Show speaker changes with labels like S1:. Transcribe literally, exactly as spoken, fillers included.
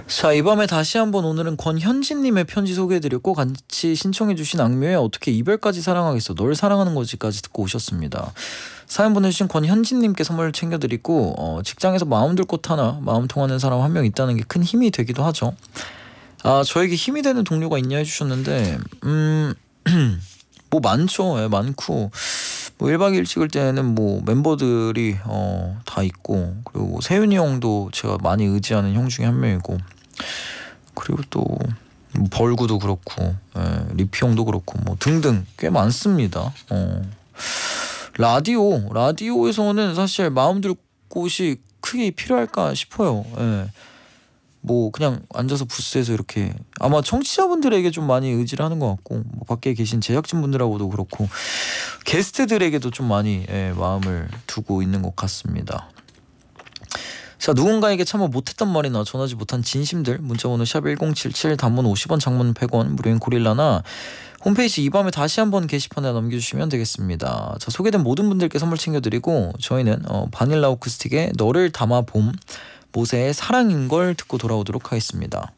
S1: 자, 이 밤에 다시 한번 오늘은 권현진님의 편지 소개해드렸고 같이 신청해주신 악뮤의 어떻게 이별까지 사랑하겠어 널 사랑하는 거지까지 듣고 오셨습니다. 사연 보내주신 권현진님께 선물 챙겨드리고 어, 직장에서 마음 둘 곳 하나 마음 통하는 사람 한 명 있다는 게 큰 힘이 되기도 하죠. 아, 저에게 힘이 되는 동료가 있냐 해주셨는데 음... 뭐 많죠. 예, 많고 뭐 일 박 이 일 찍을 때는 뭐 멤버들이 어, 다 있고 그리고 뭐 세윤이 형도 제가 많이 의지하는 형 중에 한 명이고 그리고 또 뭐 벌구도 그렇고 예, 리피 형도 그렇고 뭐 등등 꽤 많습니다. 어. 라디오 라디오에서는 사실 마음 둘 곳이 크게 필요할까 싶어요. 예. 뭐 그냥 앉아서 부스에서 이렇게 아마 청취자분들에게 좀 많이 의지를 하는 것 같고 뭐 밖에 계신 제작진분들하고도 그렇고 게스트들에게도 좀 많이 예, 마음을 두고 있는 것 같습니다. 자, 누군가에게 참아 못했던 말이나 전하지 못한 진심들 문자번호 샵 일공칠칠 단문 오십 원 장문 백 원 무료인 고릴라나 홈페이지 이 밤에 다시 한번 게시판에 남겨주시면 되겠습니다. 자, 소개된 모든 분들께 선물 챙겨드리고 저희는 어, 바닐라 오크스틱의 너를 담아 봄 모세의 사랑인 걸 듣고 돌아오도록 하겠습니다.